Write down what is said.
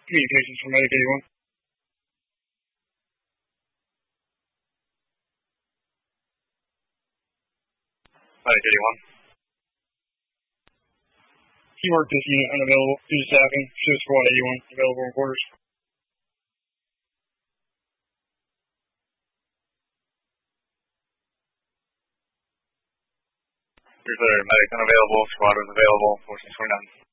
Communications from Medic 81. Medic 81. He marked this unit unavailable due to staffing. Show squad 81 available in quarters. Medic unavailable, squad was available, 4629.